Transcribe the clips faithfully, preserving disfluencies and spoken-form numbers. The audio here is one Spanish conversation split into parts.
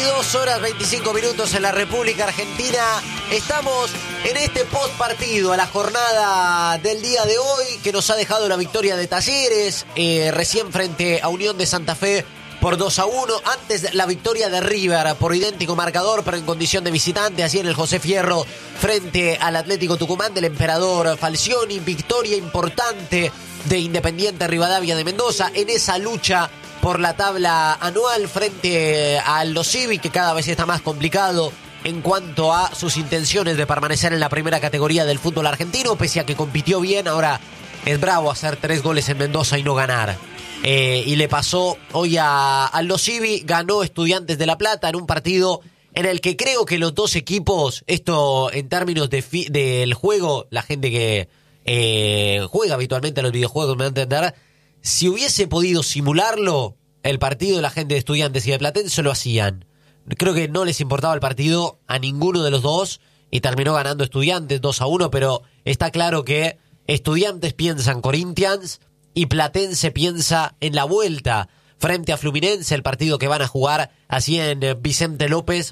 veintidós horas veinticinco minutos en la República Argentina. Estamos en este post partido a la jornada del día de hoy que nos ha dejado la victoria de Talleres, eh, recién frente a Unión de Santa Fe por dos a uno. Antes la victoria de River por idéntico marcador, pero en condición de visitante, así en el José Fierro frente al Atlético Tucumán del Emperador Falcioni. Victoria importante de Independiente Rivadavia de Mendoza en esa lucha por la tabla anual frente a los Civi, que cada vez está más complicado en cuanto a sus intenciones de permanecer en la primera categoría del fútbol argentino, pese a que compitió bien. Ahora es bravo hacer tres goles en Mendoza y no ganar. Eh, y le pasó hoy a, a los Civi. Ganó Estudiantes de La Plata en un partido en el que creo que los dos equipos, esto en términos de fi, del juego, la gente que eh, juega habitualmente a los videojuegos me va a entender. Si hubiese podido simularlo, el partido de la gente de Estudiantes y de Platense lo hacían. Creo que no les importaba el partido a ninguno de los dos y terminó ganando Estudiantes dos a uno, pero está claro que Estudiantes piensa en Corinthians y Platense piensa en la vuelta frente a Fluminense, el partido que van a jugar así en Vicente López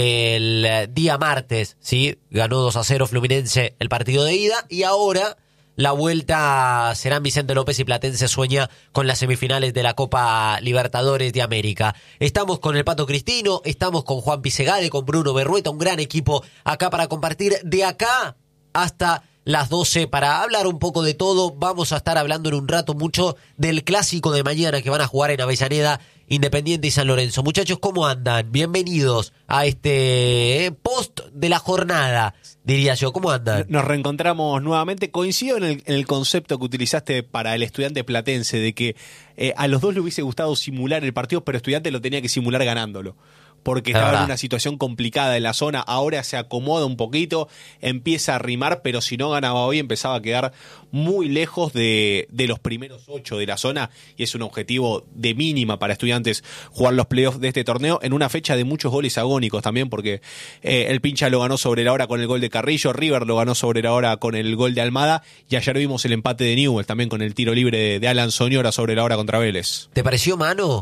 el día martes, ¿sí? Ganó dos a cero Fluminense el partido de ida y ahora la vuelta será en Vicente López y Platense sueña con las semifinales de la Copa Libertadores de América. Estamos con el Pato Cristino, estamos con Juan Pisegade, con Bruno Berrueta, un gran equipo acá para compartir de acá hasta las doce para hablar un poco de todo. Vamos a estar hablando en un rato mucho del clásico de mañana que van a jugar en Avellaneda, Independiente y San Lorenzo. Muchachos, ¿cómo andan? Bienvenidos a este post de la jornada, diría yo. ¿Cómo andan? Nos reencontramos nuevamente. Coincido en el, en el concepto que utilizaste para el Estudiante Platense, de que eh, a los dos le hubiese gustado simular el partido, pero Estudiante lo tenía que simular ganándolo, porque estaba en una situación complicada en la zona. Ahora se acomoda un poquito, empieza a rimar, pero si no ganaba hoy empezaba a quedar muy lejos de, de los primeros ocho de la zona, y es un objetivo de mínima para Estudiantes jugar los playoffs de este torneo en una fecha de muchos goles agónicos también, porque eh, el Pincha lo ganó sobre la hora con el gol de Carrillo, River lo ganó sobre la hora con el gol de Almada, y ayer vimos el empate de Newell's también con el tiro libre de, de Alan Soñora sobre la hora contra Vélez. ¿Te pareció mano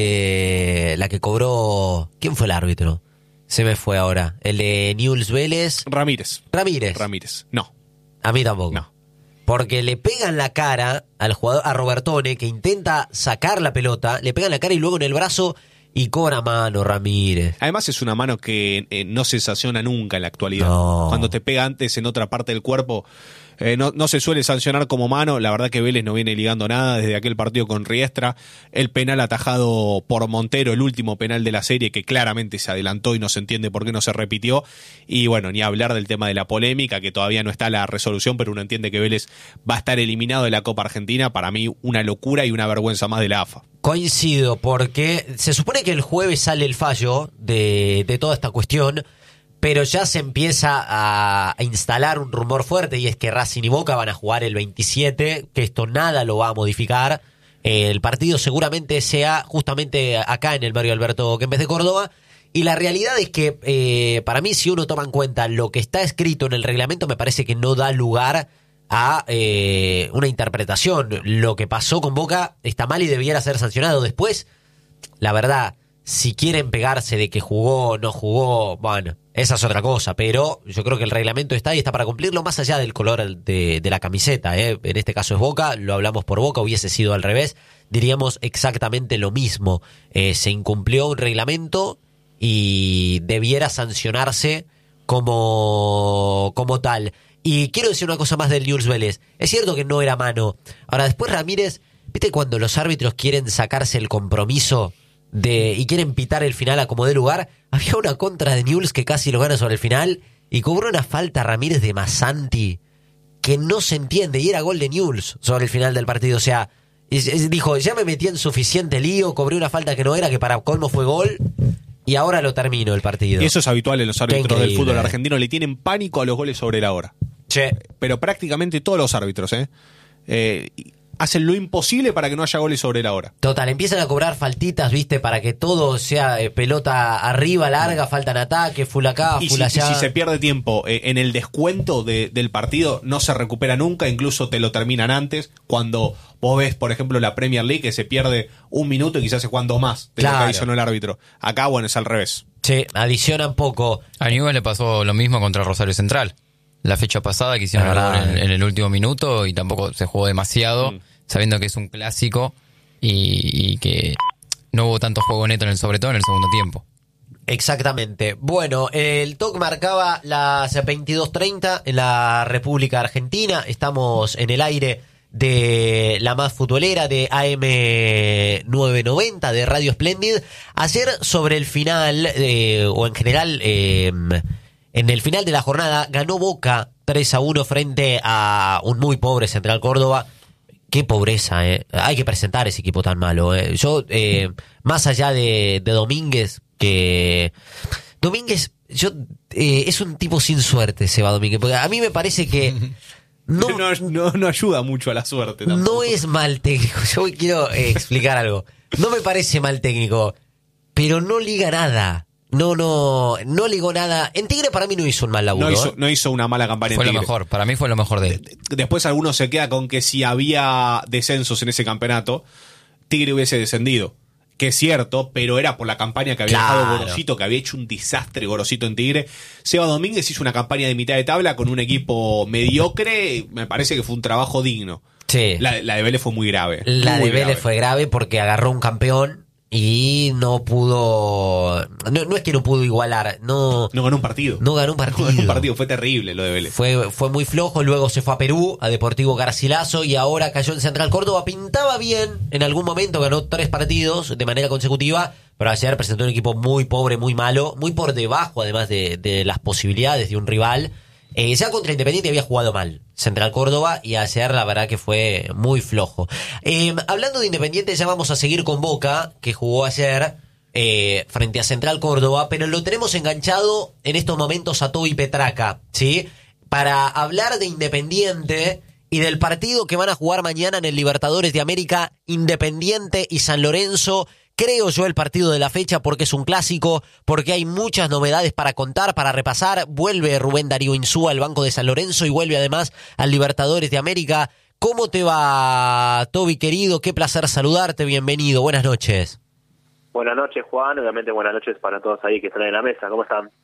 eh, la que cobró? ¿Quién fue el árbitro? Se me fue ahora. ¿El de Newell's Vélez? Ramírez. Ramírez. Ramírez. No. A mí tampoco. No. Porque le pegan la cara al jugador, a Robertone, que intenta sacar la pelota, le pegan la cara y luego en el brazo y cobra mano Ramírez. Además es una mano que eh, no sensaciona nunca en la actualidad. No. Cuando te pega antes en otra parte del cuerpo, eh, no, no se suele sancionar como mano. La verdad que Vélez no viene ligando nada desde aquel partido con Riestra. El penal atajado por Montero, el último penal de la serie, que claramente se adelantó y no se entiende por qué no se repitió. Y bueno, ni hablar del tema de la polémica, que todavía no está la resolución, pero uno entiende que Vélez va a estar eliminado de la Copa Argentina. Para mí una locura y una vergüenza más de la A F A. Coincido, porque se supone que el jueves sale el fallo de, de toda esta cuestión, pero ya se empieza a, a instalar un rumor fuerte, y es que Racing y Boca van a jugar el veintisiete, que esto nada lo va a modificar. Eh, el partido seguramente sea justamente acá en el Mario Alberto Kempes de Córdoba, y la realidad es que eh, para mí, si uno toma en cuenta lo que está escrito en el reglamento, me parece que no da lugar a eh, una interpretación. Lo que pasó con Boca está mal y debiera ser sancionado. Después, la verdad, si quieren pegarse de que jugó o no jugó, bueno, esa es otra cosa, pero yo creo que el reglamento está ahí, está para cumplirlo, más allá del color de, de la camiseta, ¿eh? En este caso es Boca, lo hablamos por Boca, hubiese sido al revés, diríamos exactamente lo mismo. Eh, se incumplió un reglamento y debiera sancionarse como, como tal. Y quiero decir una cosa más del Newell's Vélez. Es cierto que no era mano. Ahora, después Ramírez, ¿viste cuando los árbitros quieren sacarse el compromiso de y quieren pitar el final a como dé lugar? Había una contra de Newell's que casi lo gana sobre el final y cobró una falta Ramírez de Masanti que no se entiende, y era gol de Newell's sobre el final del partido. O sea, es, es, dijo, ya me metí en suficiente lío, cobré una falta que no era, que para colmo fue gol, y ahora lo termino el partido. Y eso es habitual en los árbitros del fútbol argentino, le tienen pánico a los goles sobre la hora. Che. Pero prácticamente todos los árbitros, ¿eh? eh hacen lo imposible para que no haya goles sobre la hora. Total, empiezan a cobrar faltitas, ¿viste? Para que todo sea eh, pelota arriba, larga, falta en ataque, full acá, y full si, allá. Y si se pierde tiempo eh, en el descuento de, del partido, no se recupera nunca, incluso te lo terminan antes. Cuando vos ves, por ejemplo, la Premier League, que se pierde un minuto y quizás se juegan dos más de claro. lo que hizo el árbitro. Acá, bueno, es al revés. Sí, adicionan poco. A Newell's le pasó lo mismo contra Rosario Central. La fecha pasada que hicieron el gol en, en el último minuto y tampoco se jugó demasiado, mm. sabiendo que es un clásico y, y que no hubo tanto juego neto, en el sobre todo en el segundo tiempo. Exactamente. Bueno, el T O C marcaba las veintidós treinta en la República Argentina. Estamos en el aire de la más futbolera, de A M novecientos noventa, de Radio Splendid. Ayer, sobre el final, eh, o en general, eh, en el final de la jornada, ganó Boca tres a uno frente a un muy pobre Central Córdoba. Qué pobreza, eh. Hay que presentar ese equipo tan malo, eh. Yo, eh, más allá de, de Domínguez, que... Domínguez, yo eh, es un tipo sin suerte, Seba Domínguez, porque a mí me parece que... No, no, no, no ayuda mucho a la suerte tampoco. No es mal técnico. Yo quiero eh, explicar algo. No me parece mal técnico, pero no liga nada. No, no, no ligó nada. En Tigre para mí no hizo un mal laburo. No hizo, ¿eh? no hizo una mala campaña fue en Tigre. Fue lo mejor, para mí fue lo mejor de él. De, después algunos se queda con que si había descensos en ese campeonato, Tigre hubiese descendido. Que es cierto, pero era por la campaña que había claro. dejado Gorosito, que había hecho un desastre Gorosito en Tigre. Seba Domínguez hizo una campaña de mitad de tabla con un equipo mediocre. Me parece que fue un trabajo digno. Sí. La, la de Vélez fue muy grave. La muy de Vélez grave. fue grave porque agarró un campeón y no pudo... No, no es que no pudo igualar, no... No ganó un partido. No ganó un partido. No ganó un partido, fue terrible lo de Vélez. Fue, fue muy flojo, luego se fue a Perú, a Deportivo Garcilaso, y ahora cayó en Central Córdoba. Pintaba bien, en algún momento ganó tres partidos de manera consecutiva, pero ayer presentó un equipo muy pobre, muy malo, muy por debajo además de, de las posibilidades de un rival. Eh, ya contra Independiente había jugado mal Central Córdoba y ayer la verdad que fue muy flojo. Eh, hablando de Independiente, ya vamos a seguir con Boca, que jugó ayer eh, frente a Central Córdoba, pero lo tenemos enganchado en estos momentos a Toby Petraca, ¿sí? Para hablar de Independiente y del partido que van a jugar mañana en el Libertadores de América, Independiente y San Lorenzo. Creo yo el partido de la fecha porque es un clásico, porque hay muchas novedades para contar, para repasar. Vuelve Rubén Darío Insúa al banco de San Lorenzo y vuelve además al Libertadores de América. ¿Cómo te va, Toby, querido? Qué placer saludarte, bienvenido, buenas noches. Buenas noches, Juan, obviamente buenas noches para todos ahí que están en la mesa, ¿cómo están?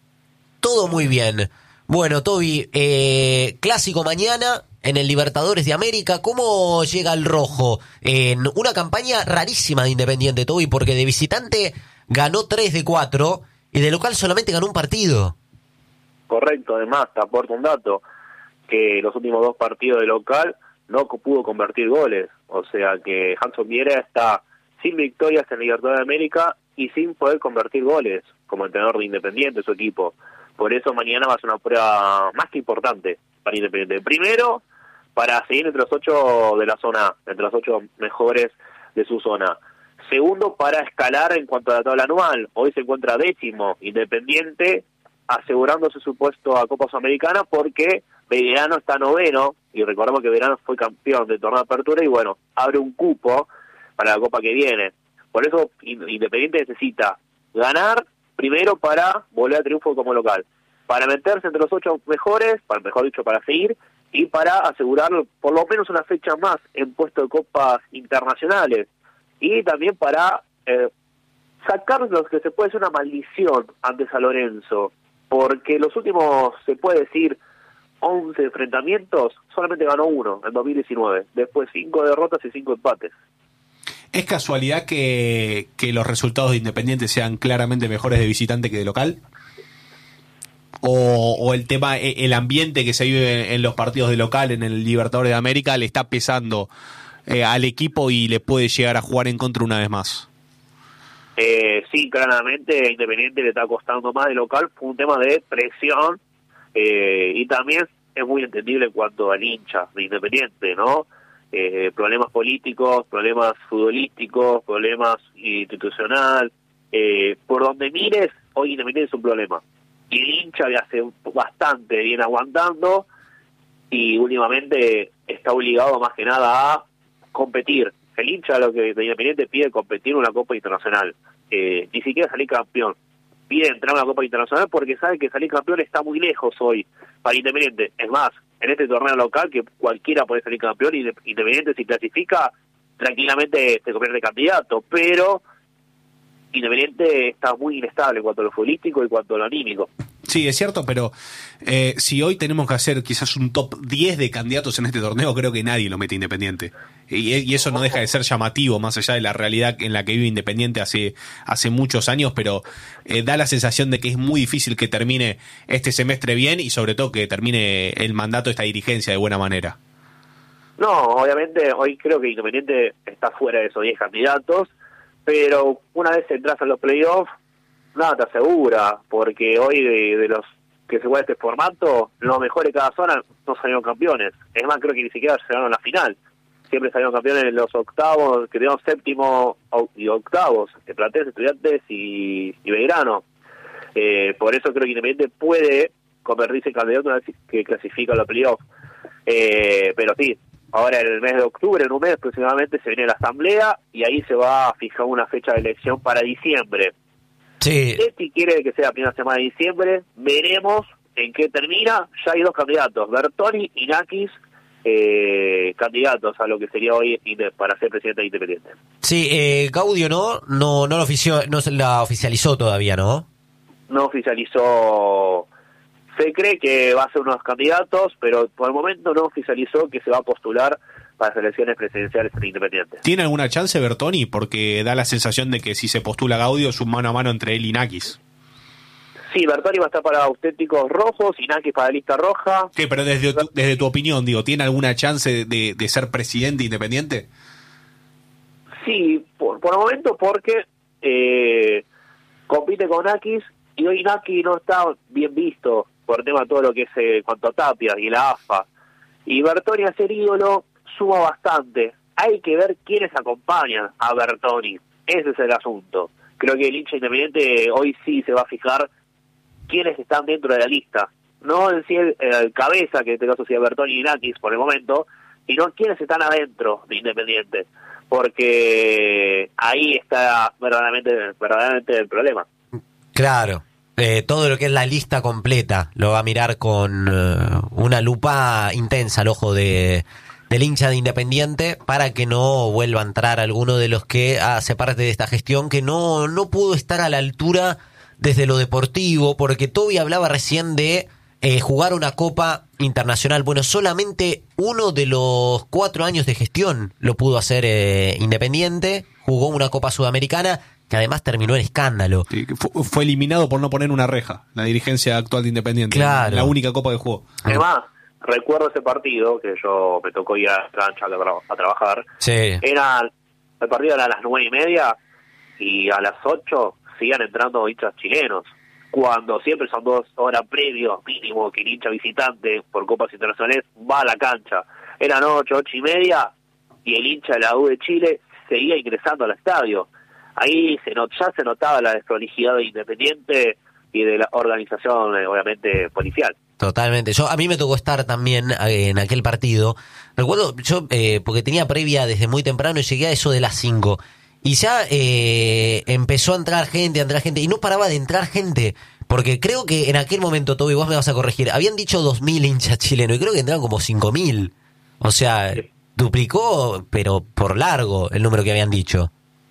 Todo muy bien. Bueno, Toby, eh, clásico mañana en el Libertadores de América. ¿Cómo llega el rojo? En una campaña rarísima de Independiente, Toby, porque de visitante ganó tres de cuatro y de local solamente ganó un partido. Correcto, además, te aporto un dato, que los últimos dos partidos de local no pudo convertir goles. O sea que Hanson Viera está sin victorias en Libertadores de América y sin poder convertir goles como entrenador de Independiente, su equipo. Por eso mañana va a ser una prueba más que importante para Independiente. Primero, para seguir entre los ocho de la zona A, entre los ocho mejores de su zona. Segundo, para escalar en cuanto a la tabla anual. Hoy se encuentra décimo Independiente, asegurándose su puesto a Copa Sudamericana porque Belgrano está noveno, y recordemos que Belgrano fue campeón del torneo de apertura y bueno, abre un cupo para la Copa que viene. Por eso Independiente necesita ganar primero para volver a triunfo como local, para meterse entre los ocho mejores, para mejor dicho, para seguir, y para asegurar por lo menos una fecha más en puesto de copas internacionales, y también para eh, sacar lo que se puede decir una maldición ante San Lorenzo, porque los últimos, se puede decir, once enfrentamientos, solamente ganó uno en dos mil diecinueve, después cinco derrotas y cinco empates. ¿Es casualidad que, que los resultados de Independiente sean claramente mejores de visitante que de local? O, o el tema, el ambiente que se vive en los partidos de local en el Libertadores de América le está pesando eh, al equipo y le puede llegar a jugar en contra una vez más? Eh, sí, claramente Independiente le está costando más de local, fue un tema de presión eh, y también es muy entendible en cuanto al hincha de Independiente, ¿no? Eh, problemas políticos, problemas futbolísticos, problemas institucional, eh, por donde mires, hoy Independiente es un problema. Y el hincha le hace bastante bien aguantando y últimamente está obligado más que nada a competir. El hincha lo que de Independiente pide competir en una Copa Internacional, eh, ni siquiera salir campeón. Pide entrar a una Copa Internacional porque sabe que salir campeón está muy lejos hoy para Independiente. Es más, en este torneo local que cualquiera puede salir campeón y Independiente si clasifica tranquilamente se convierte en candidato, pero Independiente está muy inestable en cuanto a lo futbolístico y en cuanto a lo anímico. Sí, es cierto, pero eh, si hoy tenemos que hacer quizás un top diez de candidatos en este torneo, creo que nadie lo mete Independiente. Y, y eso no deja de ser llamativo, más allá de la realidad en la que vive Independiente hace, hace muchos años, pero eh, da la sensación de que es muy difícil que termine este semestre bien y sobre todo que termine el mandato de esta dirigencia de buena manera. No, obviamente hoy creo que Independiente está fuera de esos diez candidatos, pero una vez entras a los playoffs, nada te asegura, porque hoy de, de los que se juega este formato, los mejores de cada zona no salieron campeones. Es más, creo que ni siquiera llegaron a la final. Siempre salieron campeones en los octavos, que tenemos séptimo y octavos, de Platense, Estudiantes y, y Belgrano. Eh, por eso creo que Independiente puede convertirse en candidato una vez que clasifica a los playoffs. Eh, pero sí, ahora en el mes de octubre, en un mes aproximadamente, se viene la asamblea y ahí se va a fijar una fecha de elección para diciembre. Sí. Si quiere que sea la primera semana de diciembre, veremos en qué termina. Ya hay dos candidatos, Bertoni y Nakis, eh, candidatos a lo que sería hoy para ser presidente de Independiente. Sí, eh, Gaudio no, no, no lo ofició, no se la oficializó todavía, ¿no? No oficializó. Se cree que va a ser unos candidatos, pero por el momento no oficializó que se va a postular para las elecciones presidenciales en Independiente. ¿Tiene alguna chance Bertoni? Porque da la sensación de que si se postula Gaudio es un mano a mano entre él y Nakis. Sí, Bertoni va a estar para auténticos rojos y Nakis para lista roja. ¿Qué? Pero desde tu, desde tu opinión, digo, ¿tiene alguna chance de, de ser presidente Independiente? Sí, por, por el momento porque eh, compite con Nakis y hoy Nakis no está bien visto por el tema de todo lo que es eh, cuanto a Tapia y la A F A. Y Bertoni a ser ídolo suma bastante. Hay que ver quiénes acompañan a Bertoni. Ese es el asunto. Creo que el hincha Independiente hoy sí se va a fijar quiénes están dentro de la lista. No en sí el, el cabeza, que en este caso sea Bertoni y Nakis por el momento, sino quiénes están adentro de Independiente. Porque ahí está verdaderamente, verdaderamente el problema. Claro. Eh, todo lo que es la lista completa lo va a mirar con uh, una lupa intensa al ojo de del hincha de Independiente para que no vuelva a entrar alguno de los que hace parte de esta gestión que no, no pudo estar a la altura desde lo deportivo, porque Toby hablaba recién de eh, jugar una Copa Internacional. Bueno, solamente uno de los cuatro años de gestión lo pudo hacer eh, Independiente, jugó una Copa Sudamericana que además terminó en escándalo. Sí, fue, fue eliminado por no poner una reja, la dirigencia actual de Independiente. Claro. La única Copa que jugó. Además, recuerdo ese partido que yo me tocó ir a la cancha a, tra- a trabajar. Sí. Era, el partido era a las nueve y media y a las ocho siguen entrando hinchas chilenos. Cuando siempre son dos horas previos mínimo que el hincha visitante por Copas Internacionales va a la cancha. Eran ocho, ocho y media y el hincha de la U de Chile seguía ingresando al estadio. Ahí se not- ya se notaba la desprolijidad de Independiente y de la organización, eh, obviamente, policial. Totalmente. Yo a mí me tocó estar también eh, en aquel partido. Recuerdo, yo, eh, porque tenía previa desde muy temprano y llegué a eso de las cinco. Y ya eh, empezó a entrar gente, a entrar gente, y no paraba de entrar gente. Porque creo que en aquel momento, Toby, vos me vas a corregir, habían dicho dos mil hinchas chilenos, y creo que entraron como cinco mil. O sea, Sí. duplicó, pero por largo, el número que habían dicho.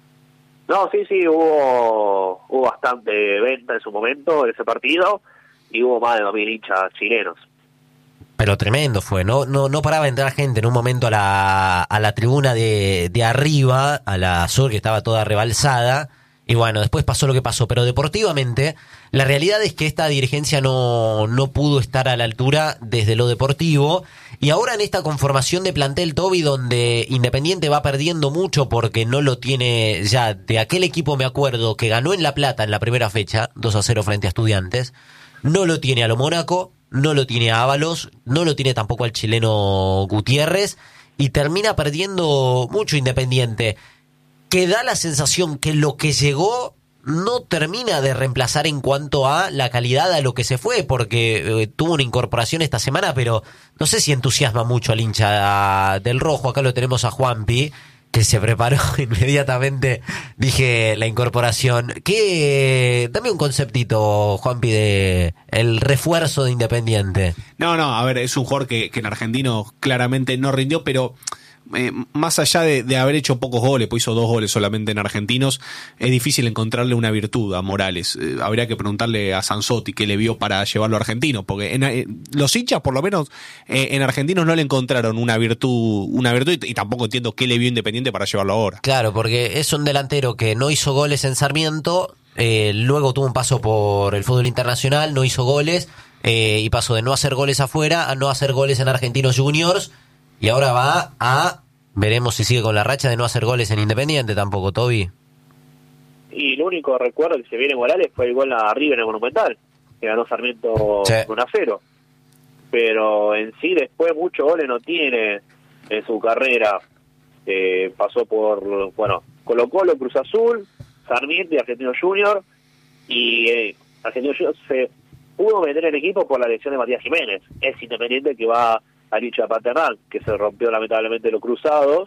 No, sí, sí, hubo, hubo bastante venta en su momento en ese partido y hubo más de dos mil hinchas chilenos. Pero tremendo fue, ¿no? No, no paraba de entrar gente en un momento a la, a la tribuna de, de arriba, a la sur, que estaba toda rebalsada. Y bueno, después pasó lo que pasó. Pero deportivamente, la realidad es que esta dirigencia no, no pudo estar a la altura desde lo deportivo. Y ahora en esta conformación de plantel, Toby, donde Independiente va perdiendo mucho porque no lo tiene ya. De aquel equipo me acuerdo que ganó en La Plata en la primera fecha, dos a cero frente a Estudiantes. No lo tiene a lo Mónaco, no lo tiene a Ábalos, no lo tiene tampoco al chileno Gutiérrez. Y termina perdiendo mucho Independiente, que da la sensación que lo que llegó no termina de reemplazar en cuanto a la calidad a lo que se fue, porque eh, tuvo una incorporación esta semana, pero no sé si entusiasma mucho al hincha del rojo. Acá lo tenemos a Juanpi, que se preparó inmediatamente, dije, la incorporación. ¿Qué? Dame un conceptito, Juanpi, de el refuerzo de Independiente. No, no, a ver, es un jugador que, que en Argentino claramente no rindió, pero eh, más allá de, de haber hecho pocos goles, pues hizo dos goles solamente en Argentinos, es difícil encontrarle una virtud a Morales. Eh, habría que preguntarle a Sanzotti qué le vio para llevarlo a Argentinos, porque en, eh, los hinchas, por lo menos, eh, en Argentinos no le encontraron una virtud, una virtud y, y tampoco entiendo qué le vio Independiente para llevarlo ahora. Claro, porque es un delantero que no hizo goles en Sarmiento, eh, luego tuvo un paso por el fútbol internacional, no hizo goles, eh, y pasó de no hacer goles afuera a no hacer goles en Argentinos Juniors, y ahora va a... Veremos si sigue con la racha de no hacer goles en Independiente tampoco, Toby. Y el único recuerdo que se viene Morales fue el gol a River en el Monumental, que ganó Sarmiento Sí. uno a cero. Pero en sí después muchos goles no tiene en su carrera. Eh, pasó por, bueno, Colo Colo, Cruz Azul, Sarmiento y Argentinos Junior. Y eh, Argentinos Junior se pudo meter en el equipo por la elección de Matías Jiménez. Es Independiente que va a Licha Paternal, que se rompió lamentablemente los cruzados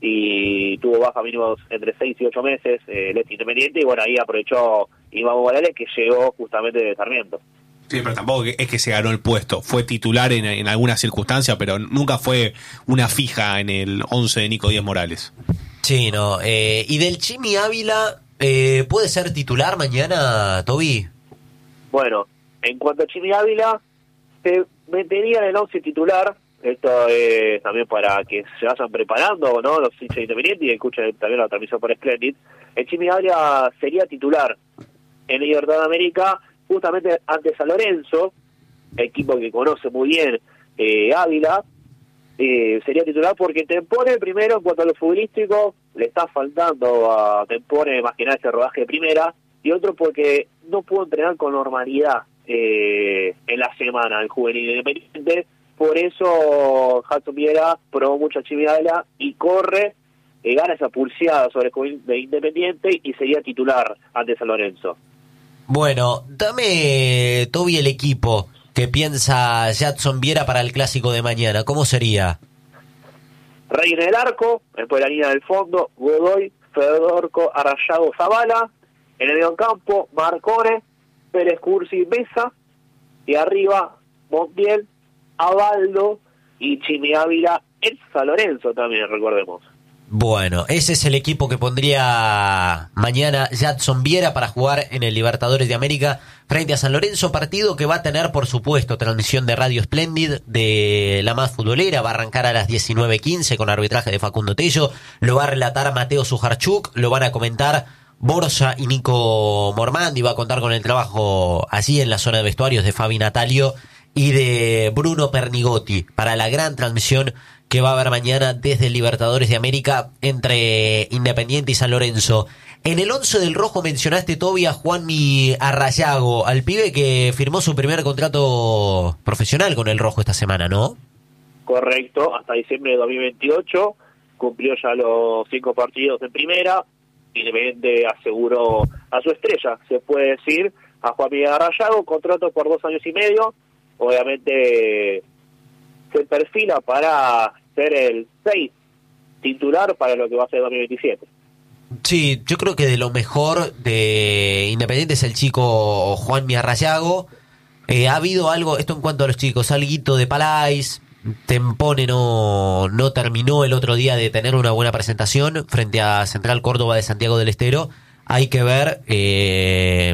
y tuvo baja mínimos entre seis y ocho meses eh, el este Independiente, y bueno, ahí aprovechó Iván Morales, que llegó justamente de Sarmiento. Sí, pero tampoco es que se ganó el puesto, fue titular en, en alguna circunstancia, pero nunca fue una fija en el once de Nico Díaz Morales. Sí, no. Eh, y del Chimi Ávila, eh, ¿puede ser titular mañana, Toby? Bueno, en cuanto a Chimi Ávila, se metería en el once titular. Esto es también para que se vayan preparando, ¿no? Los hinchas Independientes y escuchen también la transmisión por Splendid. El Chimi Ávila sería titular en Libertad de América, justamente ante San Lorenzo, equipo que conoce muy bien eh, Ávila. Eh, sería titular porque Tempone, primero, en cuanto a lo futbolístico, le está faltando a Tempone más que nada ese rodaje de primera, y otro porque no pudo entrenar con normalidad eh, en la semana el juvenil Independiente. Por eso Hudson Viera probó mucho a Chimi Ávila y corre, eh, gana esa pulseada sobre el juvenil de Independiente y sería titular ante San Lorenzo. Bueno, dame, Toby, el equipo que piensa Jadson Viera para el clásico de mañana. ¿Cómo sería? Rey en el arco, después la línea del fondo, Godoy, Fedorco, Arrayago, Zavala. En el medio campo, Marcone, Pérez Cursi, Mesa. Y arriba, Montiel, Abaldo y Chimi Ávila en San Lorenzo también, recordemos. Bueno, ese es el equipo que pondría mañana Jadson Viera para jugar en el Libertadores de América frente a San Lorenzo, partido que va a tener, por supuesto, transmisión de Radio Splendid de la más futbolera. Va a arrancar a las diecinueve quince con arbitraje de Facundo Tello, lo va a relatar Mateo Sujarchuk, lo van a comentar Borja y Nico Mormandi, va a contar con el trabajo allí en la zona de vestuarios de Fabi Natalio y de Bruno Pernigotti para la gran transmisión que va a haber mañana desde el Libertadores de América entre Independiente y San Lorenzo. En el once del Rojo mencionaste, Toby, a Juanmi Arrayago, al pibe que firmó su primer contrato profesional con el Rojo esta semana, ¿no? Correcto, hasta diciembre de dos mil veintiocho, cumplió ya los cinco partidos en primera, Independiente aseguró a su estrella, se puede decir, a Juanmi Arrayago, contrato por dos años y medio. Obviamente se perfila para ser el seis titular para lo que va a ser dos mil veintisiete. Sí, yo creo que de lo mejor de Independiente es el chico Juanmi Arrayago. Eh, ha habido algo, esto en cuanto a los chicos, alguito de Palais, Tempone no, no terminó el otro día de tener una buena presentación frente a Central Córdoba de Santiago del Estero. Hay que ver... Eh,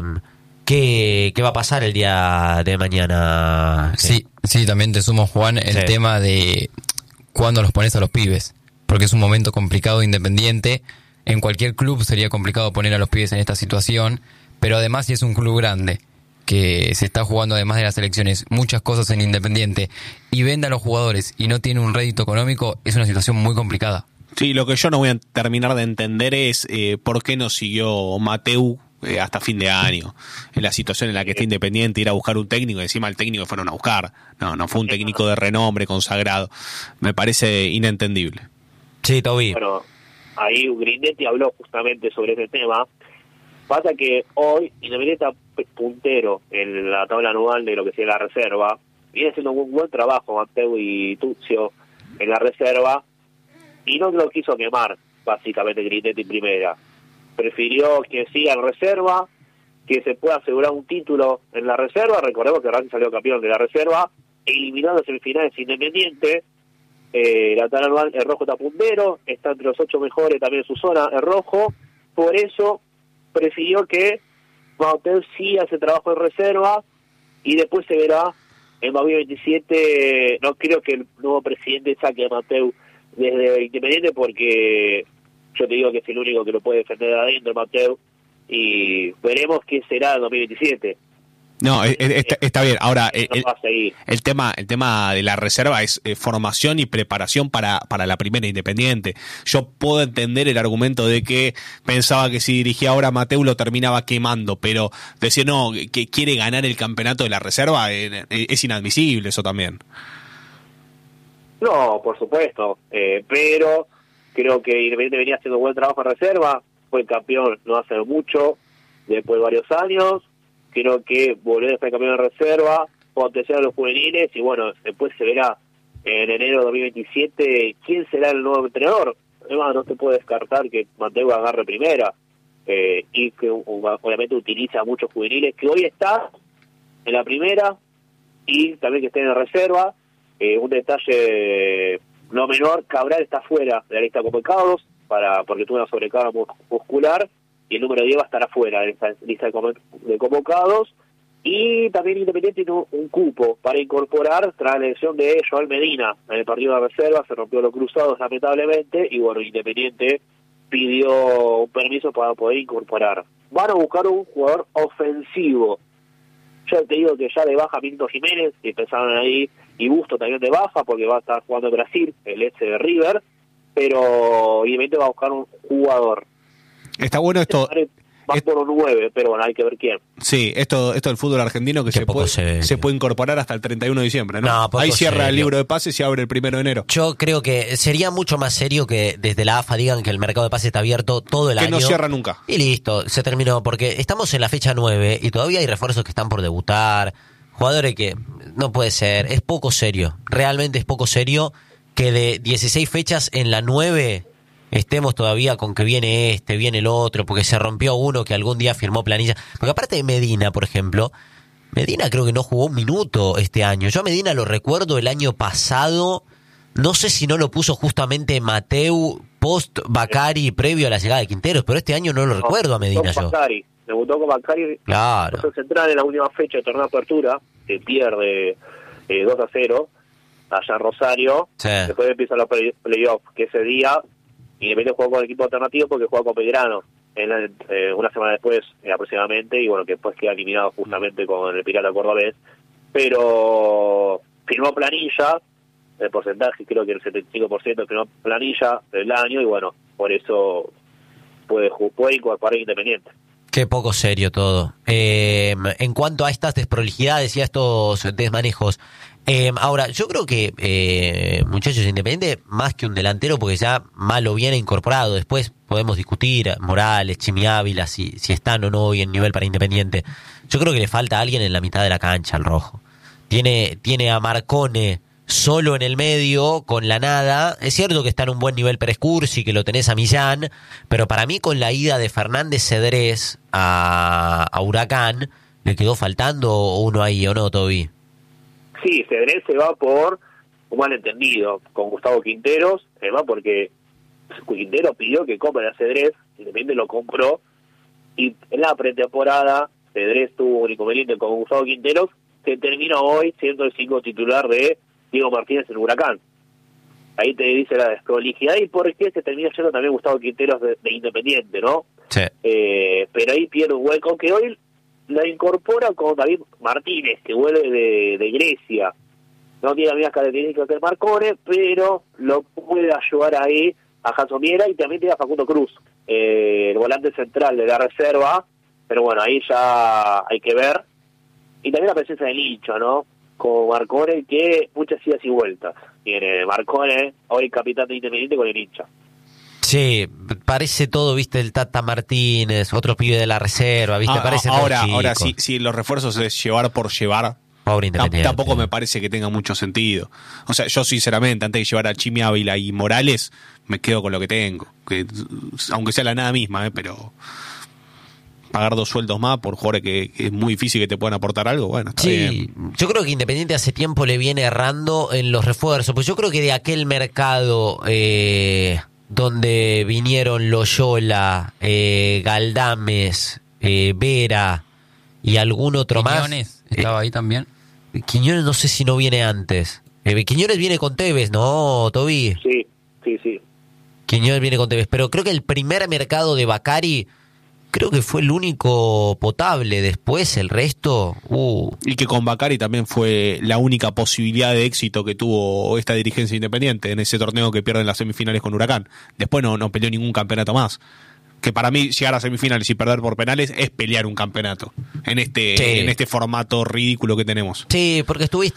¿Qué, ¿Qué va a pasar el día de mañana? Sí, sí, también te sumo, Juan, el Sí. tema de cuándo los pones a los pibes, porque es un momento complicado de Independiente. En cualquier club sería complicado poner a los pibes en esta situación, pero además si es un club grande, que se está jugando además de las elecciones muchas cosas en Independiente, y vende a los jugadores y no tiene un rédito económico, es una situación muy complicada. Sí, lo que yo no voy a terminar de entender es eh, por qué no siguió Mateu eh, hasta fin de año, en la situación en la que está Independiente, ir a buscar un técnico, y encima el técnico que fueron a buscar. No, no fue un técnico de renombre, consagrado. Me parece inentendible. Sí, Toby. Bueno, ahí Grindetti habló justamente sobre ese tema. Pasa que hoy Independiente está puntero en la tabla anual de lo que sea la reserva. Viene haciendo un buen trabajo Mateu y Tuccio en la reserva y no lo quiso quemar, básicamente, Grindetti en primera. Prefirió que siga en reserva, que se pueda asegurar un título en la reserva. Recordemos que Racing salió campeón de la reserva, eliminando semifinales Independiente, eh, lateral anual, el rojo está puntero, está entre los ocho mejores también en su zona, el rojo, por eso prefirió que Mateu sí hace trabajo en reserva y después se verá en dos mil veintisiete. No creo que el nuevo presidente saque a Mateu desde Independiente, porque yo te digo que es el único que lo puede defender de adentro, Mateu, y veremos qué será en dos mil veintisiete. No, es, es, está, está bien. Ahora, No el, va a seguir. el tema el tema de la reserva es eh, formación y preparación para, para la primera Independiente. Yo puedo entender el argumento de que pensaba que si dirigía ahora a Mateu lo terminaba quemando, pero decir no, que quiere ganar el campeonato de la reserva, eh, eh, es inadmisible eso también. No, por supuesto, eh, pero creo que Independiente venía haciendo buen trabajo en reserva, fue campeón no hace mucho, después de varios años. Creo que volver a ser campeón de reserva, potenciar a los juveniles, y bueno, después se verá en enero de dos mil veintisiete quién será el nuevo entrenador. Además, no se puede descartar que Mateu agarre primera, eh, y que obviamente utiliza a muchos juveniles que hoy están en la primera y también que estén en reserva. Eh, un detalle no menor, Cabral está fuera de la lista de convocados para, porque tuvo una sobrecarga muscular, y el número diez va a estar afuera de esta lista de convocados. Y también Independiente tiene un cupo para incorporar tras la elección de Joel Medina en el partido de reserva. Se rompió los cruzados lamentablemente, y bueno, Independiente pidió un permiso para poder incorporar. Van a buscar un jugador ofensivo. Yo te digo que ya de baja Milton Jiménez, y empezaron ahí, y Busto también de baja porque va a estar jugando en Brasil, el ex de River, pero Independiente va a buscar un jugador. Está bueno esto. Va por un nueve, pero bueno, hay que ver quién. Sí, esto esto del fútbol argentino que se puede, se... se puede incorporar hasta el treinta y uno de diciembre, ¿no? no Ahí cierra serio. el libro de pases y abre el primero de enero. Yo creo que sería mucho más serio que desde la A F A digan que el mercado de pases está abierto todo el que año. Que no cierra nunca. Y listo, se terminó, porque estamos en la fecha nueve y todavía hay refuerzos que están por debutar, jugadores que no puede ser, es poco serio, realmente es poco serio que de dieciséis fechas en la nueve estemos todavía con que viene este, viene el otro, porque se rompió uno que algún día firmó planilla. Porque aparte de Medina, por ejemplo, Medina creo que no jugó un minuto este año. Yo a Medina lo recuerdo el año pasado, no sé si no lo puso justamente Mateu post Bacari previo a la llegada de Quinteros, pero este año no lo no, recuerdo a Medina yo. Bacari, debutó con Bacari, claro. Central en la última fecha de torneo de apertura, que pierde eh, dos a cero allá en Rosario, sí. Después empiezan los play- playoffs, que ese día Independiente jugó con el equipo alternativo porque jugó con Belgrano en la, eh, una semana después eh, aproximadamente, y bueno, que después queda eliminado justamente con el Pirata Cordobés, pero firmó planilla, el porcentaje creo que el setenta y cinco por ciento firmó planilla del año, y bueno, por eso puede, puede incorporar Independiente. Qué poco serio todo. Eh, en cuanto a estas desprolijidades y a estos desmanejos, eh, ahora, yo creo que, eh, muchachos, Independiente, más que un delantero, porque ya malo viene incorporado, después podemos discutir Morales, Chimi Ávila, si, si están o no hoy en nivel para Independiente. Yo creo que le falta a alguien en la mitad de la cancha al rojo. Tiene, tiene a Marcone solo en el medio, con la nada. Es cierto que está en un buen nivel Pérez Cursi, que lo tenés a Millán, pero para mí con la ida de Fernández Cedrés a, a Huracán, le quedó faltando uno ahí, ¿o no, Toby? Sí, Cedrés se va por un malentendido con Gustavo Quinteros, se va porque Quintero pidió que compre a Cedrés, Independiente lo compró, y en la pretemporada Cedrés tuvo un inconveniente con Gustavo Quinteros, que termina hoy siendo el cinco titular de Diego Martínez en Huracán. Ahí te dice la desprolijidad y por qué se termina yendo también Gustavo Quinteros de, de Independiente, ¿no? Sí. Eh, pero ahí pierde un hueco que hoy la incorpora con David Martínez, que vuelve de, de Grecia. No tiene las mismas características que Marcone, pero lo puede ayudar ahí a Hanson Viera, y también tiene a Facundo Cruz, eh, el volante central de la reserva, pero bueno, ahí ya hay que ver. Y también la presencia de Licha, ¿no? Con Marcone, que muchas idas y vueltas tiene Marcone, hoy capitán de Independiente con el hincha. Sí, parece todo, viste, el Tata Martínez, otro pibe de la reserva, viste, Ah, parece ahora, todo chico. ahora si, si los refuerzos es llevar por llevar, Pobre Independiente. tampoco me parece que tenga mucho sentido. O sea, yo sinceramente, antes de llevar a Chimi Ávila y Morales, me quedo con lo que tengo, que aunque sea la nada misma, ¿eh? pero pagar dos sueldos más por jugadores que, que es muy difícil que te puedan aportar algo, bueno, está sí, bien. Yo creo que Independiente hace tiempo le viene errando en los refuerzos, pues yo creo que de aquel mercado eh, donde vinieron Loyola, eh, Galdames, eh, Vera y algún otro Quiñones más. estaba ahí también. Eh, Quiñones no sé si no viene antes. Eh, Quiñones viene con Tevez, ¿no, Toby? Sí, sí, sí. Quiñones viene con Tevez, pero creo que el primer mercado de Bacari creo que fue el único potable. Después el resto, uh. Y que con Bacari también fue la única posibilidad de éxito que tuvo esta dirigencia Independiente en ese torneo que pierden las semifinales con Huracán. Después no, no peleó ningún campeonato más. Que para mí llegar a semifinales y perder por penales es pelear un campeonato en este sí. en este formato ridículo que tenemos. Sí, porque estuviste,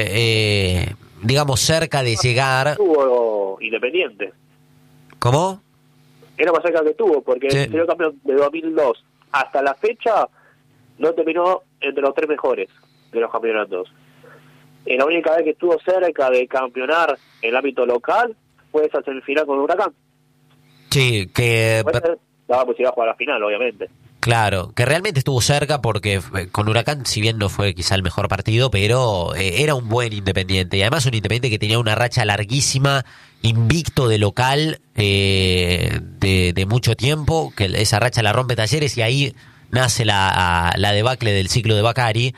eh, digamos, cerca de llegar. Tuvo Independiente. ¿Cómo? Era más cerca que tuvo, porque Sí. el señor campeón de dos mil dos hasta la fecha no terminó entre los tres mejores de los campeonatos. Y la única vez que estuvo cerca de campeonar en el ámbito local fue esa semifinal con Huracán. Sí, que... Bueno, daba posibilidad de jugar a la final, obviamente. Claro, que realmente estuvo cerca porque eh, con Huracán, si bien no fue quizá el mejor partido, pero eh, era un buen Independiente. Y además un Independiente que tenía una racha larguísima, invicto de local eh, de, de mucho tiempo, que esa racha la rompe Talleres y ahí nace la, la debacle del ciclo de Bacari.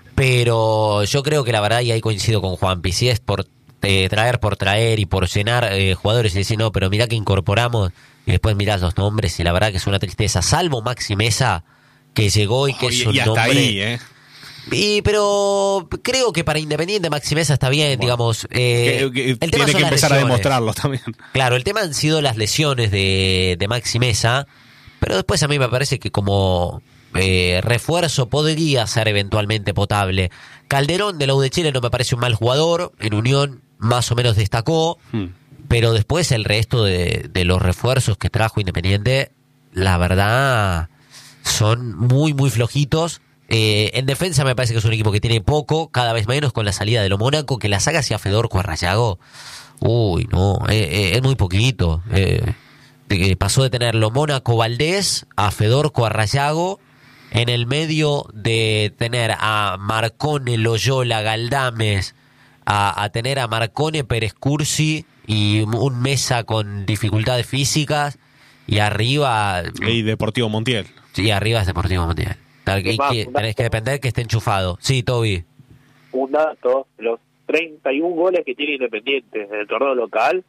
Pero yo creo que la verdad, y ahí coincido con Juanpi, si es por eh, traer por traer y por llenar eh, jugadores y decir, no, pero mirá que incorporamos... Y después mirás los nombres y la verdad que es una tristeza, salvo Maxi Mesa, que llegó y que Oye, es un y hasta nombre... ahí, ¿eh? Y, pero creo que para Independiente Maxi Mesa está bien, bueno, digamos. Eh, que, que, el tema tiene son que las empezar lesiones. a demostrarlo también. Claro, el tema han sido las lesiones de, de Maxi Mesa, pero después a mí me parece que como eh, refuerzo podría ser eventualmente potable. Calderón de la U de Chile no me parece un mal jugador, en Unión más o menos destacó. Hmm. Pero después el resto de, de los refuerzos que trajo Independiente, la verdad, son muy, muy flojitos. Eh, en defensa me parece que es un equipo que tiene poco, cada vez menos con la salida de lo Mónaco, que la saga hacia Fedor Cuarrayago. Uy, no, eh, eh, es muy poquito. Eh, de, pasó de tener lo Mónaco Valdés a Fedor Cuarrayago, en el medio de tener a Marcone, Loyola, Galdames, a, a tener a Marcone, Pérez Cursi y un Mesa con dificultades físicas y arriba y Deportivo Montiel sí arriba es Deportivo Montiel y más, que, tenés que depender que esté enchufado. Sí, Toby, un dato, los treinta y uno goles que tiene Independiente en el torneo local,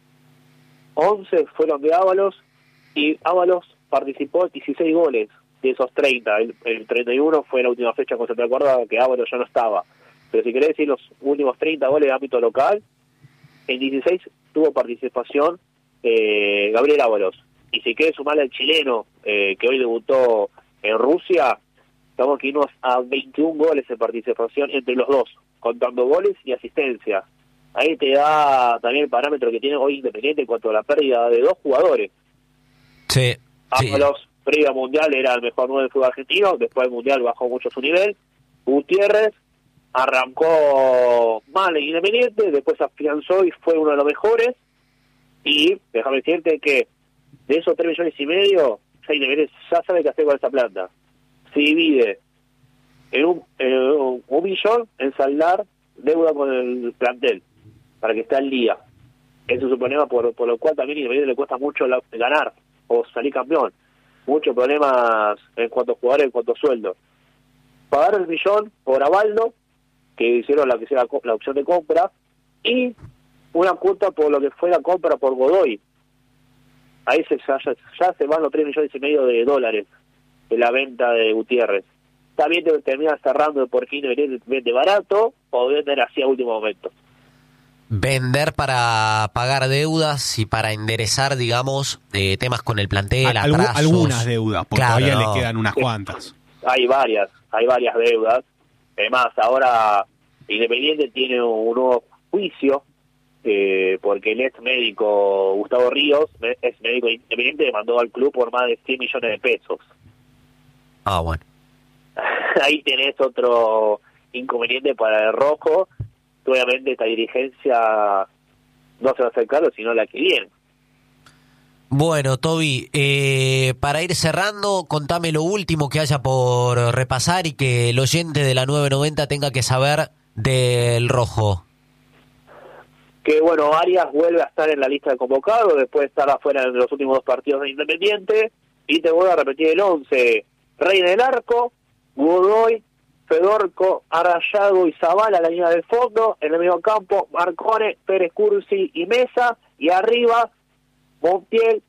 once fueron de Ábalos y Ábalos participó en dieciséis goles de esos treinta, el, el treinta y uno fue la última fecha cuando se te acuerda que Ábalos ya no estaba, pero si querés decir los últimos treinta goles de ámbito local, en dieciséis tuvo participación eh, Gabriel Ábalos. Y si querés sumarle al chileno, eh, que hoy debutó en Rusia, estamos que irnos a veintiún goles de participación entre los dos, contando goles y asistencia. Ahí te da también el parámetro que tiene hoy Independiente en cuanto a la pérdida de dos jugadores. Sí. Ábalos, sí. previo al Mundial, era el mejor nueve del fútbol argentino, después del Mundial bajó mucho su nivel. Gutiérrez arrancó mal en Independiente, después se afianzó y fue uno de los mejores. Y déjame decirte que de esos tres millones y medio, ya Independiente ya sabe qué hacer con esa plata. Se divide en un, en un, un millón en saldar deuda con el plantel, para que esté al día. Eso es un problema por, por lo cual también a Independiente le cuesta mucho la, ganar o salir campeón. Muchos problemas en cuanto a jugadores, en cuanto a sueldo. Pagar el millón por Avaldo, que hicieron la que sea la, la opción de compra, y una cuota por lo que fue la compra por Godoy. Ahí se, ya, ya se van los tres millones y medio de dólares de la venta de Gutiérrez. También te termina cerrando por qué vende barato o vender así a último momento. Vender para pagar deudas y para enderezar, digamos, eh, temas con el plantel, Al, atrasos. Algunas deudas, porque claro, todavía no. le quedan unas cuantas. Hay varias, hay varias deudas. Además, ahora Independiente tiene un nuevo juicio, eh, porque el ex médico Gustavo Ríos, ex médico Independiente, demandó al club por más de cien millones de pesos. Ah, bueno. Ahí tenés otro inconveniente para el rojo. Obviamente esta dirigencia no se va a hacer cargo, sino la que viene. Bueno, Toby, eh, para ir cerrando, contame lo último que haya por repasar y que el oyente de la nueve noventa tenga que saber del rojo. Que bueno, Arias vuelve a estar en la lista de convocados después de estar afuera en los últimos dos partidos de Independiente, y te vuelvo a repetir el once: Rey del arco, Godoy, Fedorco, Arrayado y Zavala, la línea del fondo. En el medio campo, Marcone, Pérez Cursi y Mesa, y arriba Montiel,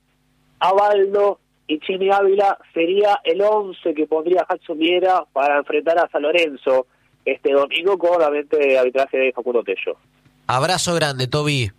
Abaldo y Chimi Ávila sería el once que pondría Hudson Viera para enfrentar a San Lorenzo este domingo, con obviamente arbitraje de Facundo Tello. Abrazo grande, Toby.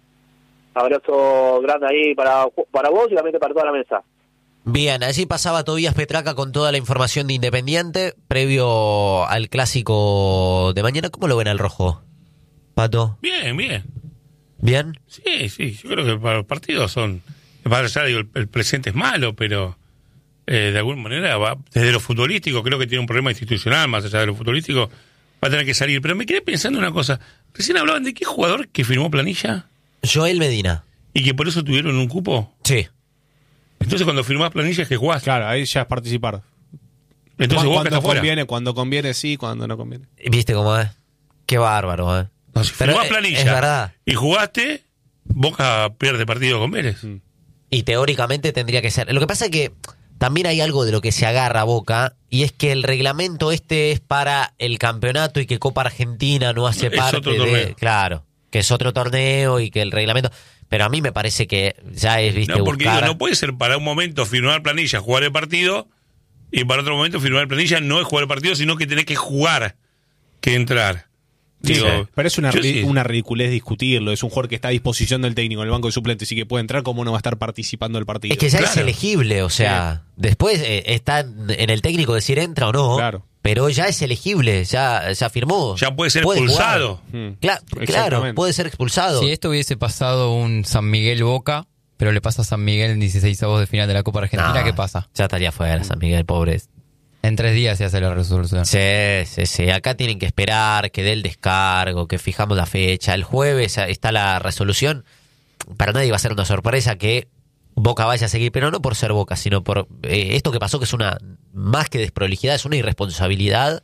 Abrazo grande ahí para, para vos y obviamente para toda la mesa. Bien, allí pasaba Tobías Petraca con toda la información de Independiente previo al clásico de mañana. ¿Cómo lo ven al rojo, Pato? Bien, bien. ¿Bien? Sí, sí, yo creo que para los partidos son... Para allá, digo, el, el presente es malo, pero eh, de alguna manera, va, desde lo futbolístico, creo que tiene un problema institucional, más allá de lo futbolístico, va a tener que salir. Pero me quedé pensando una cosa. Recién hablaban de qué jugador que firmó planilla. Joel Medina. ¿Y que por eso tuvieron un cupo? Sí. Entonces cuando firmás planilla es que jugás. Claro, ahí ya es participar. Entonces vos cuando estás conviene, cuando conviene sí, cuando no conviene. ¿Viste cómo es? Qué bárbaro, ¿eh? No, si Pero firmás es- planilla es verdad. y jugaste, Boca pierde partido con Vélez. Mm. Y teóricamente tendría que ser. Lo que pasa es que también hay algo de lo que se agarra a Boca, y es que el reglamento este es para el campeonato y que Copa Argentina no hace Es parte otro de... torneo. Claro, que es otro torneo y que el reglamento... Pero a mí me parece que ya es, viste, No, porque buscar... digo, no puede ser para un momento firmar planilla, jugar el partido, y para otro momento firmar planilla no es jugar el partido, sino que tenés que jugar, que entrar. Sí, Digo, pero es una, yo ri- sí. una ridiculez discutirlo. Es un jugador que está a disposición del técnico en el banco de suplentes y que puede entrar, ¿cómo no va a estar participando del partido? Es que ya es Claro. elegible, o sea, después eh, está en el técnico decir entra o no, Claro. pero ya es elegible, ya, ya firmó. Ya puede ser jugar. expulsado. Mm, Cla- claro, exactamente. puede ser expulsado. Si esto hubiese pasado un San Miguel Boca, pero le pasa a San Miguel en dieciseisavos de final de la Copa Argentina, No, ¿qué pasa? Ya estaría fuera, San Miguel, pobre. En tres días se hace la resolución. Sí, sí, sí. Acá tienen que esperar que dé el descargo, que fijamos la fecha. El jueves está la resolución. Para nadie va a ser una sorpresa que Boca vaya a seguir, pero no por ser Boca, sino por eh, esto que pasó, que es una, más que desprolijidad, es una irresponsabilidad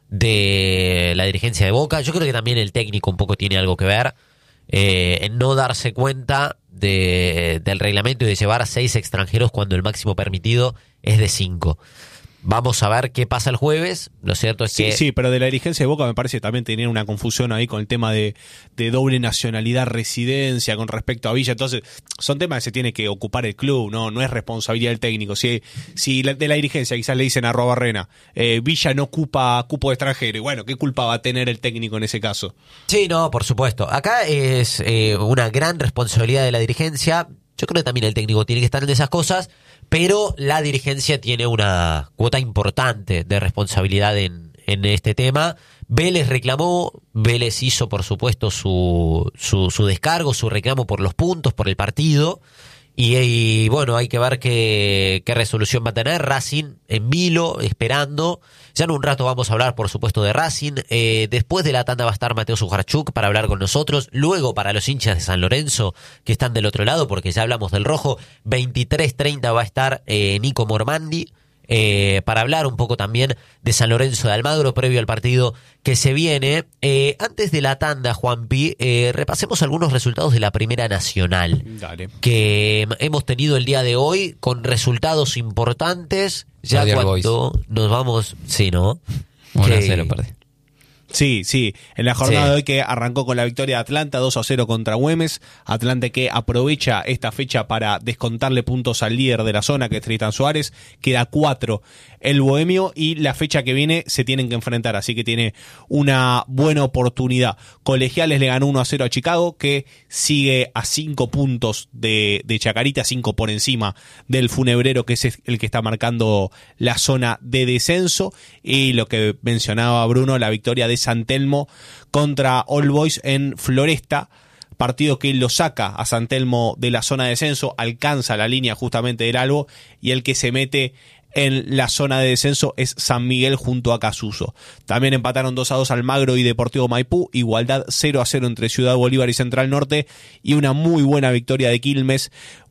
de la dirigencia de Boca. Yo creo que también el técnico un poco tiene algo que ver eh, en no darse cuenta de, del reglamento y de llevar a seis extranjeros cuando el máximo permitido es de cinco. Vamos a ver qué pasa el jueves. Lo cierto es Sí, que... sí, pero de la dirigencia de Boca me parece que también tenían una confusión ahí con el tema de, de doble nacionalidad, residencia con respecto a Villa. Entonces, son temas que se tiene que ocupar el club, no no es responsabilidad del técnico. Si, si la- de la dirigencia quizás le dicen a Robarrena, eh, Villa no ocupa cupo de extranjero, y bueno, ¿qué culpa va a tener el técnico en ese caso? Sí, no, por supuesto. Acá es eh, una gran responsabilidad de la dirigencia. Yo creo que también el técnico tiene que estar en esas cosas, pero la dirigencia tiene una cuota importante de responsabilidad en, en este tema. Vélez reclamó, Vélez hizo por supuesto su, su, su descargo, su reclamo por los puntos, por el partido. Y, y bueno, hay que ver qué, qué resolución va a tener Racing en vilo, esperando. Ya en un rato vamos a hablar, por supuesto, de Racing. Eh, después de la tanda va a estar Mateo Sujarchuk para hablar con nosotros. Luego, para los hinchas de San Lorenzo, que están del otro lado, porque ya hablamos del rojo, veintitrés treinta va a estar eh, Nico Mormandi. Eh, para hablar un poco también de San Lorenzo de Almagro previo al partido que se viene. Eh, antes de la tanda, Juanpi, eh, repasemos algunos resultados de la Primera Nacional Dale. que hemos tenido el día de hoy con resultados importantes. Ya Perdió el cuando nos vamos... Sí, ¿no? uno a Que- cero perdí. Sí, sí. En la jornada Sí. de hoy que arrancó con la victoria de Atlanta dos a cero contra Güemes. Atlante que aprovecha esta fecha para descontarle puntos al líder de la zona, que es Tristan Suárez. Queda cuatro el Bohemio y la fecha que viene se tienen que enfrentar, así que tiene una buena oportunidad. Colegiales le ganó uno a cero a Chicago, que sigue a cinco puntos de, de Chacarita, cinco por encima del Funebrero, que es el que está marcando la zona de descenso. Y lo que mencionaba Bruno, la victoria de San Telmo contra All Boys en Floresta, partido que lo saca a San Telmo de la zona de descenso, alcanza la línea justamente del Albo, y el que se mete en la zona de descenso es San Miguel junto a Casuso. También empataron dos a dos Almagro y Deportivo Maipú, igualdad cero a cero entre Ciudad Bolívar y Central Norte, y una muy buena victoria de Quilmes,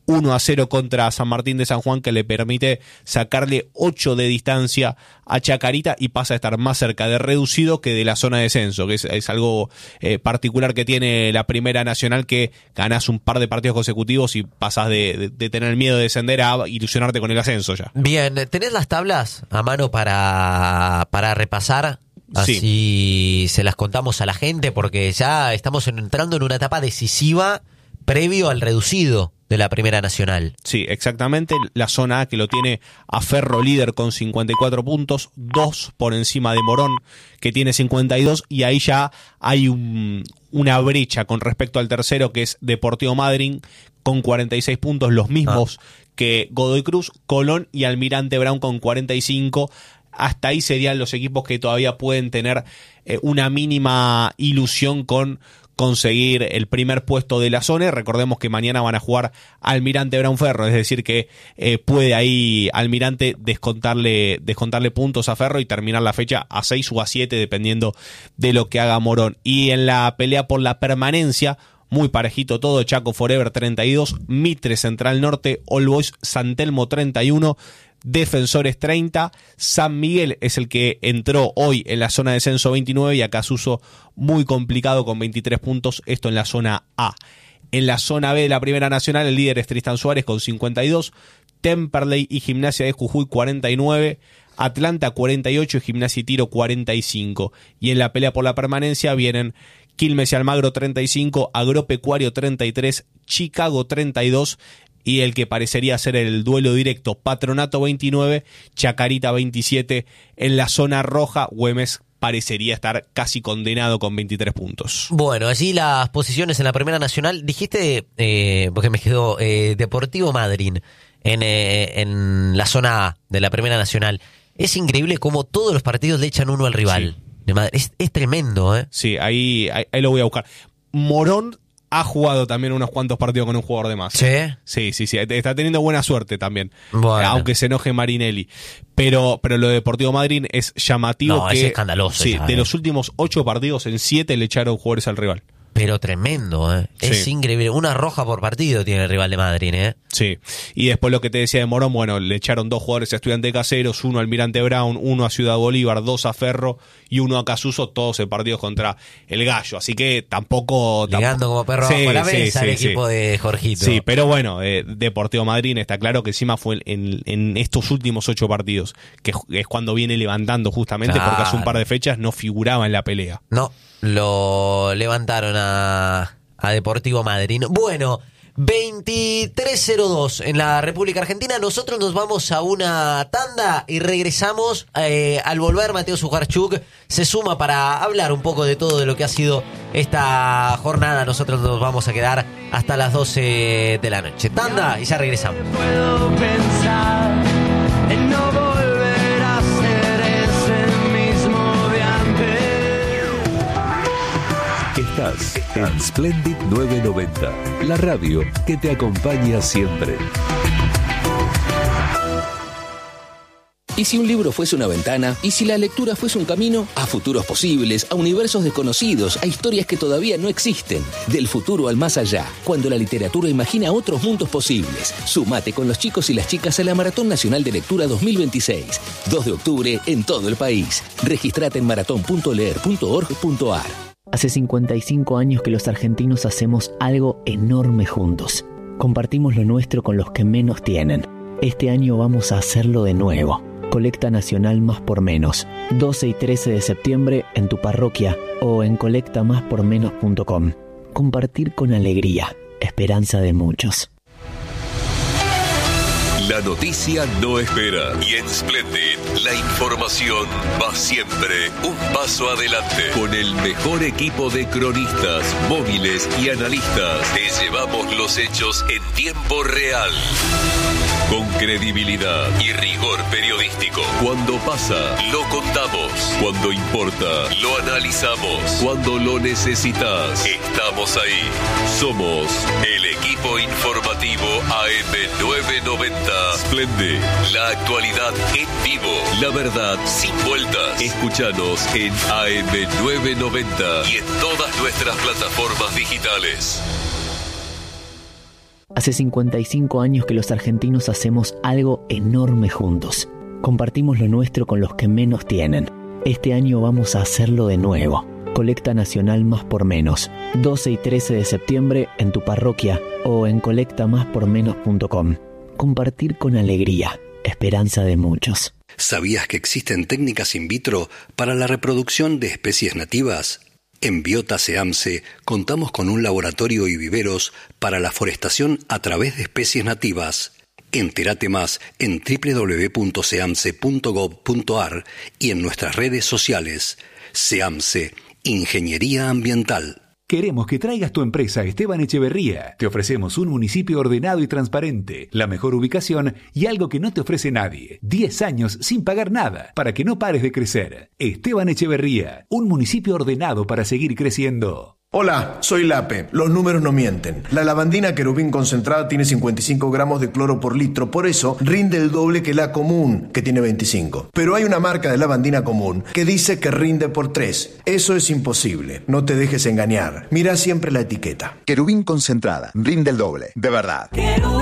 uno a cero contra San Martín de San Juan, que le permite sacarle ocho de distancia a Chacarita y pasa a estar más cerca de reducido que de la zona de descenso, que es, es algo eh, particular que tiene la Primera Nacional, que ganás un par de partidos consecutivos y pasás de, de, de tener miedo de descender a ilusionarte con el ascenso ya. Bien, ¿tenés las tablas a mano para, para repasar? Así sí. Se las contamos a la gente, porque ya estamos entrando en una etapa decisiva previo al reducido de la Primera Nacional. Sí, exactamente. La zona A, que lo tiene a Ferro líder con cincuenta y cuatro puntos, dos por encima de Morón, que tiene cincuenta y dos, y ahí ya hay un, una brecha con respecto al tercero, que es Deportivo Madryn, con cuarenta y seis puntos, los mismos ah. que Godoy Cruz, Colón y Almirante Brown con cuarenta y cinco. Hasta ahí serían los equipos que todavía pueden tener eh, una mínima ilusión con conseguir el primer puesto de la zona. Recordemos que mañana van a jugar Almirante Brown Ferro, es decir que eh, puede ahí Almirante descontarle, descontarle puntos a Ferro y terminar la fecha a seis o a siete, dependiendo de lo que haga Morón. Y en la pelea por la permanencia, muy parejito todo: Chaco Forever treinta y dos, Mitre Central Norte, All Boys San Telmo treinta y uno, Defensores treinta, San Miguel es el que entró hoy en la zona de descenso veintinueve, y Acasuso muy complicado con veintitrés puntos, esto en la zona A. En la zona B de la Primera Nacional, el líder es Tristán Suárez con cincuenta y dos, Temperley y Gimnasia de Jujuy cuarenta y nueve, Atlanta cuarenta y ocho y Gimnasia y Tiro cuarenta y cinco. Y en la pelea por la permanencia vienen Quilmes y Almagro treinta y cinco, Agropecuario treinta y tres, Chicago treinta y dos, y el que parecería ser el duelo directo, Patronato veintinueve, Chacarita veintisiete. En la zona roja, Güemes parecería estar casi condenado con veintitrés puntos. Bueno, allí las posiciones en la Primera Nacional. Dijiste, eh, porque me quedó, eh, Deportivo Madryn en, eh, en la zona A de la Primera Nacional. Es increíble cómo todos los partidos le echan uno al rival. Sí. Es, es tremendo, ¿eh? Sí, ahí, ahí, ahí lo voy a buscar. Morón ha jugado también unos cuantos partidos con un jugador de más. ¿Sí? Sí, sí, sí. Está teniendo buena suerte también. Bueno. Aunque se enoje Marinelli. Pero, pero lo de Deportivo Madryn es llamativo. No, que, es escandaloso. Sí, ya, de eh. los últimos ocho partidos, en siete le echaron jugadores al rival. Pero tremendo, ¿eh? Sí. Es increíble. Una roja por partido tiene el rival de Madryn, ¿eh? Sí. Y después lo que te decía de Morón, bueno, le echaron dos jugadores a Estudiantes Caseros, uno a Almirante Brown, uno a Ciudad Bolívar, dos a Ferro y uno a Casuso, todos en partidos contra el Gallo. Así que tampoco... Ligando tampoco... como perro sí, bajo la sí, mesa sí, el sí. equipo de Jorgito. Sí, pero bueno, eh, Deportivo Madryn está claro que encima fue en, en estos últimos ocho partidos, que es cuando viene levantando justamente, claro, porque hace un par de fechas no figuraba en la pelea. No, lo levantaron a... a Deportivo Madryn. Bueno, veintitrés cero dos en la República Argentina. Nosotros nos vamos a una tanda y regresamos. Eh, al volver, Mateo Sujarchuk se suma para hablar un poco de todo de lo que ha sido esta jornada. Nosotros nos vamos a quedar hasta las doce de la noche. Tanda y ya regresamos. Puedo pensar en no volver a ser ese mismo de antes. Estás en Splendid novecientos noventa, la radio que te acompaña siempre. ¿Y si un libro fuese una ventana? ¿Y si la lectura fuese un camino? A futuros posibles, a universos desconocidos, a historias que todavía no existen. Del futuro al más allá, cuando la literatura imagina otros mundos posibles. Sumate con los chicos y las chicas a la Maratón Nacional de Lectura dos mil veintiséis. dos de octubre en todo el país. Registrate en maratón punto leer punto org punto ar. Hace cincuenta y cinco años que los argentinos hacemos algo enorme juntos. Compartimos lo nuestro con los que menos tienen. Este año vamos a hacerlo de nuevo. Colecta Nacional Más por Menos. doce y trece de septiembre en tu parroquia o en colecta más por menos punto com. Compartir con alegría. Esperanza de muchos. La noticia no espera y en Splendid la información va siempre un paso adelante. Con el mejor equipo de cronistas, móviles y analistas, te llevamos los hechos en tiempo real. Con credibilidad y rigor periodístico. Cuando pasa, lo contamos. Cuando importa, lo analizamos. Cuando lo necesitas, estamos ahí. Somos el equipo informativo A M novecientos noventa. Splendid, la actualidad en vivo. La verdad sin vueltas. Escúchanos en A M novecientos noventa y en todas nuestras plataformas digitales. Hace cincuenta y cinco años que los argentinos hacemos algo enorme juntos. Compartimos lo nuestro con los que menos tienen. Este año vamos a hacerlo de nuevo. Colecta Nacional Más por Menos. doce y trece de septiembre en tu parroquia o en colecta más por menos punto com. Compartir con alegría. Esperanza de muchos. ¿Sabías que existen técnicas in vitro para la reproducción de especies nativas? En Biota SEAMSE contamos con un laboratorio y viveros para la forestación a través de especies nativas. Entérate más en doble u doble u doble u punto seamse punto gob punto ar y en nuestras redes sociales. SEAMSE, Ingeniería Ambiental. Queremos que traigas tu empresa a Esteban Echeverría. Te ofrecemos un municipio ordenado y transparente, la mejor ubicación y algo que no te ofrece nadie. diez años sin pagar nada, para que no pares de crecer. Esteban Echeverría, un municipio ordenado para seguir creciendo. Hola, soy Lape. Los números no mienten. La lavandina Querubín concentrada tiene cincuenta y cinco gramos de cloro por litro, por eso rinde el doble que la común, que tiene veinticinco. Pero hay una marca de lavandina común que dice que rinde por tres. Eso es imposible. No te dejes engañar. Mira siempre la etiqueta. Querubín concentrada, rinde el doble, de verdad.